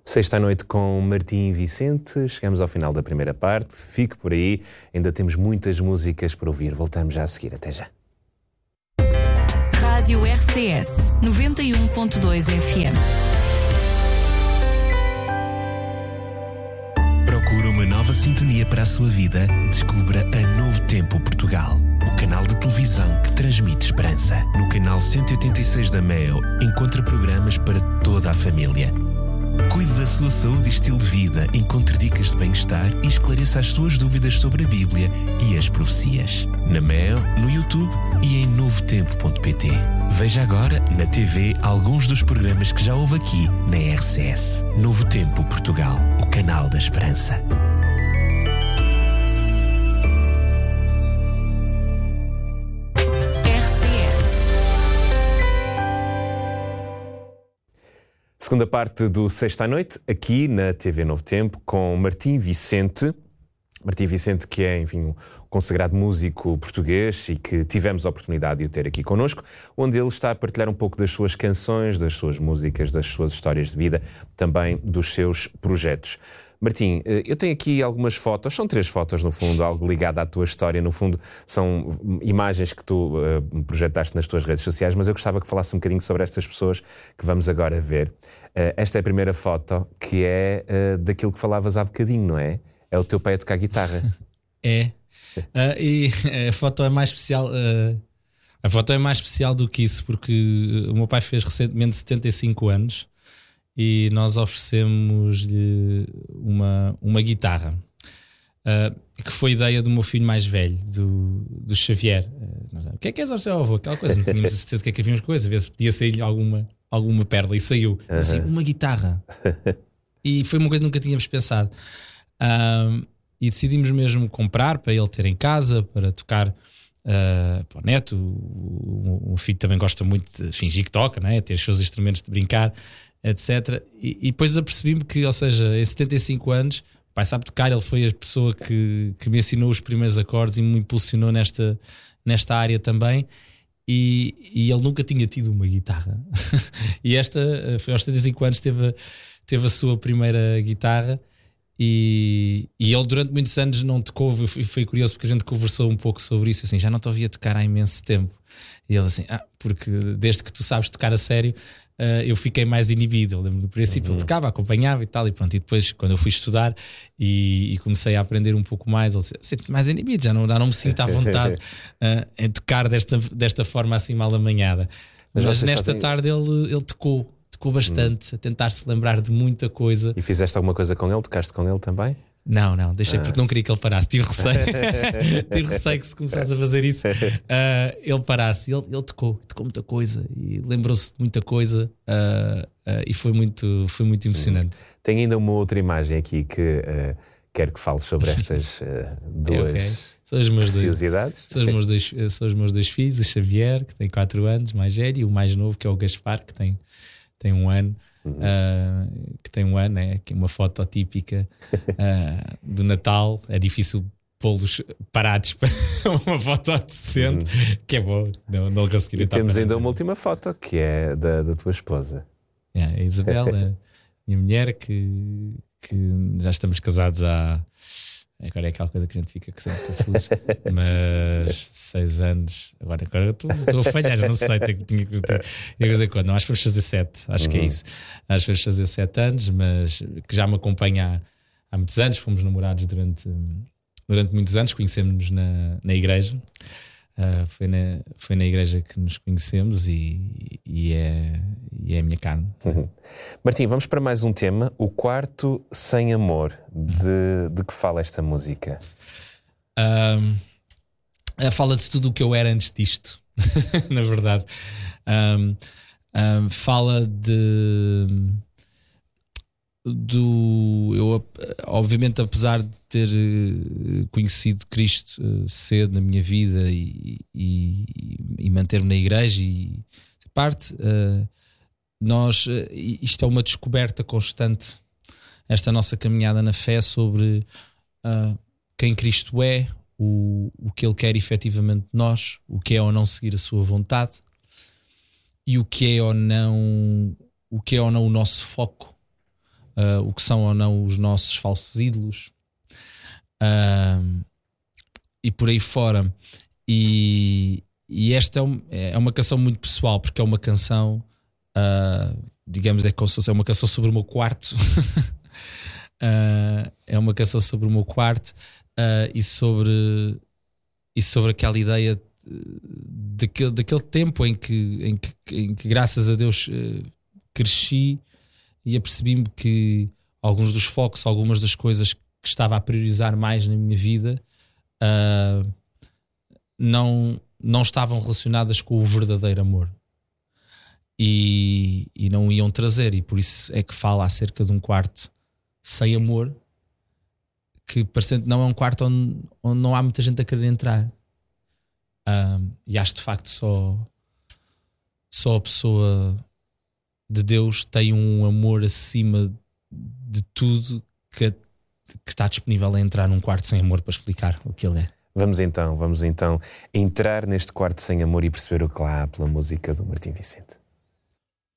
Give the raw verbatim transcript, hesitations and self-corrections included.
Sexta à noite com Martim e Vicente. Chegamos ao final da primeira parte. Fique por aí, ainda temos muitas músicas para ouvir. Voltamos já a seguir. Até já. Rádio R C S noventa e um ponto dois F M. Procura uma nova sintonia para a sua vida? Descubra a Novo Tempo Portugal, o canal de televisão que transmite esperança. No canal cento e oitenta e seis da Meo, encontra programas para toda a família. Cuide da sua saúde e estilo de vida, encontre dicas de bem-estar e esclareça as suas dúvidas sobre a Bíblia e as profecias. Na Meo, no YouTube e em novo tempo ponto pt. Veja agora na T V alguns dos programas que já houve aqui na R C S. Novo Tempo Portugal, o canal da esperança. Segunda parte do Sexta à Noite, aqui na T V Novo Tempo, com Martim Vicente. Martim Vicente, que é, enfim, um consagrado músico português e que tivemos a oportunidade de o ter aqui connosco, onde ele está a partilhar um pouco das suas canções, das suas músicas, das suas histórias de vida, também dos seus projetos. Martim, eu tenho aqui algumas fotos, são três fotos no fundo, algo ligado à tua história, no fundo são imagens que tu uh, projetaste nas tuas redes sociais, mas eu gostava que falasse um bocadinho sobre estas pessoas que vamos agora ver. Uh, esta é a primeira foto, que é uh, daquilo que falavas há bocadinho, não é? É o teu pai a tocar guitarra. É, uh, e a foto é mais especial, uh, a foto é mais especial do que isso, porque o meu pai fez recentemente setenta e cinco anos, e nós oferecemos-lhe uma, uma guitarra, uh, que foi ideia do meu filho mais velho, do, do Xavier. Uh, nós, o que é que és ao seu avô? Aquela coisa, não tínhamos a certeza que é que havíamos coisa, a ver se podia sair alguma, alguma perla, e saiu. Uh-huh. Assim, uma guitarra. E foi uma coisa que nunca tínhamos pensado. Uh, e decidimos mesmo comprar para ele ter em casa, para tocar uh, para o neto. O, o, o filho também gosta muito de fingir que toca, né? Ter os seus instrumentos de brincar, etcétera. E, e depois apercebi-me que, ou seja, em setenta e cinco anos, o pai sabe tocar, ele foi a pessoa que, que me ensinou os primeiros acordes e me impulsionou nesta, nesta área também. E, e ele nunca tinha tido uma guitarra. E esta, foi aos setenta e cinco anos, teve a, teve a sua primeira guitarra. E, e ele durante muitos anos não tocou. E foi curioso porque a gente conversou um pouco sobre isso, assim, já não te ouvia tocar há imenso tempo. E ele assim, ah, porque desde que tu sabes tocar a sério, uh, eu fiquei mais inibido. Eu lembro do princípio, uhum. Ele tocava, acompanhava e tal, e pronto. E depois, quando eu fui estudar e, e comecei a aprender um pouco mais, ele disse, sinto mais inibido, já não, já não me sinto à vontade uh, em tocar desta, desta forma assim mal amanhada. Mas, Mas nesta fazem... tarde ele, ele tocou. Tocou bastante, hum. a tentar-se lembrar de muita coisa. E fizeste alguma coisa com ele? Tocaste com ele também? Não, não, deixei ah. porque não queria que ele parasse. Tive receio, tive receio que se começasse a fazer isso, uh, ele parasse. Ele, ele tocou, tocou muita coisa e lembrou-se de muita coisa, uh, uh, e foi muito, foi muito emocionante. Hum. Tem ainda uma outra imagem aqui que uh, quero que fales sobre estas uh, duas okay. são os meus preciosidades. Dois, são, os meus dois, são os meus dois filhos, o Xavier, que tem quatro anos, mais velho, e o mais novo, que é o Gaspar, que tem tem um ano, uhum. uh, que tem um ano, é uma foto típica uh, do Natal. É difícil pô-los parados para uma foto decente, uhum. que é bom, não, não conseguir. E temos ainda uma última foto, que é da, da tua esposa. É, a Isabela, minha mulher, que, que já estamos casados há... Agora é aquela coisa que a gente fica sempre confuso, mas seis anos. Agora, agora estou a falhar, já não sei. Tenho, tinha que dizer quando. Não, acho que vamos fazer sete. Acho uhum. que é isso. Acho que vamos fazer sete anos, mas que já me acompanha há, há muitos anos. Fomos namorados durante, durante muitos anos. Conhecemos-nos na, na igreja. Uh, foi, na, foi na igreja que nos conhecemos e, e, é, e é a minha carne. Uhum. Martim, vamos para mais um tema, o quarto sem amor. De, de que fala esta música? Um, fala de tudo o que eu era antes disto, na verdade. Um, um, fala de... do eu, obviamente, apesar de ter conhecido Cristo cedo na minha vida e, e, e manter-me na igreja e parte, nós, isto é uma descoberta constante, esta nossa caminhada na fé, sobre quem Cristo é, o, o que Ele quer efetivamente de nós, o que é ou não seguir a sua vontade e o que é ou não o que é ou não o nosso foco. uh, o que são ou não os nossos falsos ídolos, uh, e por aí fora. E, e esta é, um, é uma canção muito pessoal, porque é uma canção, uh, digamos, é como se fosse uma canção sobre o meu quarto. uh, é uma canção sobre o meu quarto uh, e sobre e sobre aquela ideia daquele, daquele tempo em que, em que, em que graças a Deus uh, cresci e apercebi-me que alguns dos focos, algumas das coisas que estava a priorizar mais na minha vida uh, não, não estavam relacionadas com o verdadeiro amor e, e não iam trazer, e por isso é que fala acerca de um quarto sem amor, que parecendo não é um quarto onde, onde não há muita gente a querer entrar. Um, e acho de facto só só a pessoa de Deus tem um amor acima de tudo que, que está disponível a entrar num quarto sem amor para explicar o que ele é. Vamos então, vamos então entrar neste quarto sem amor e perceber o que lá há pela música do Martim Vicente.